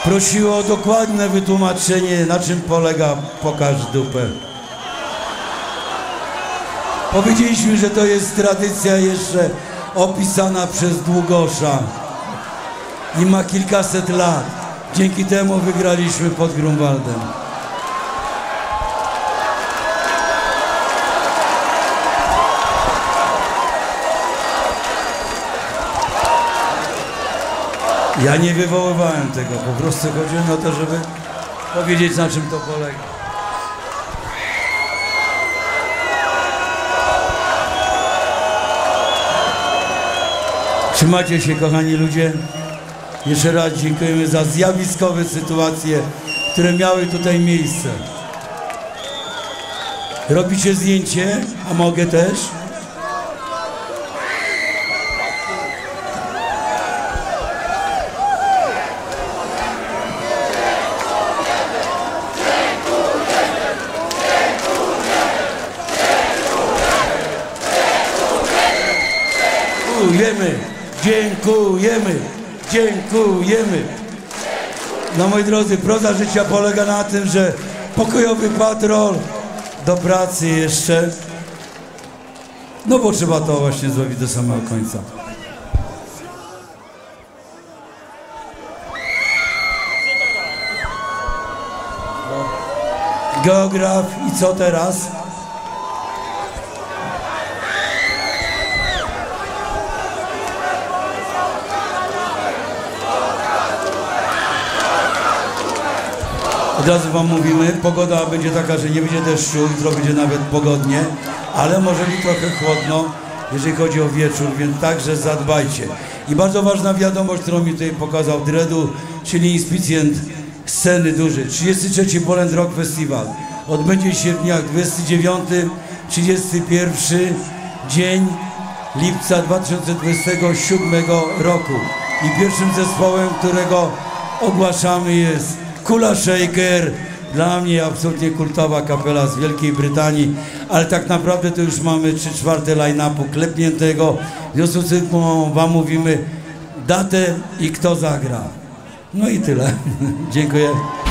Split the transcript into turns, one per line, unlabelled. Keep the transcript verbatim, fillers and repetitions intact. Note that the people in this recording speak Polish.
prosiło o dokładne wytłumaczenie, na czym polega Pokaż dupę. Powiedzieliśmy, że to jest tradycja jeszcze opisana przez Długosza i ma kilkaset lat. Dzięki temu wygraliśmy pod Grunwaldem. Ja nie wywoływałem tego, po prostu chodziło o to, żeby powiedzieć, na czym to polega. Trzymajcie się, kochani ludzie. Jeszcze raz dziękujemy za zjawiskowe sytuacje, które miały tutaj miejsce. Robicie zdjęcie, a mogę też? Dziękujemy, dziękujemy, dziękujemy. No moi drodzy, proza życia polega na tym, że pokojowy patrol do pracy jeszcze. No bo trzeba to właśnie zrobić do samego końca. Geograf i co teraz? Od razu wam mówimy, pogoda będzie taka, że nie będzie deszczu, jutro będzie nawet pogodnie, ale może być trochę chłodno, jeżeli chodzi o wieczór, więc także zadbajcie. I bardzo ważna wiadomość, którą mi tutaj pokazał Dredu, czyli inspicjent sceny duży. trzydziesty trzeci Poland Rock Festival odbędzie się w dniach dwudziestego dziewiątego do trzydziestego pierwszego dzień lipca dwa tysiące dwudziestego siódmego roku. I pierwszym zespołem, którego ogłaszamy, jest Kula Shaker, dla mnie absolutnie kultowa kapela z Wielkiej Brytanii, ale tak naprawdę to już mamy trzy czwarte line-upu klepniętego. W związku z tym wam mówimy datę i kto zagra. No i tyle. Dziękuję.